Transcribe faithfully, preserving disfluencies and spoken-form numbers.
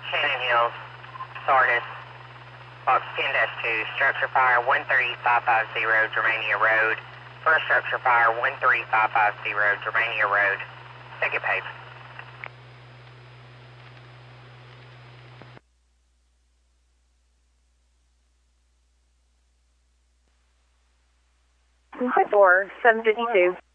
Shannon Hills, Sardis, box ten dash two, structure fire one three five five zero, Germania Road. First structure fire one three five five zero, Germania Road. Second page. four, seven fifty-two.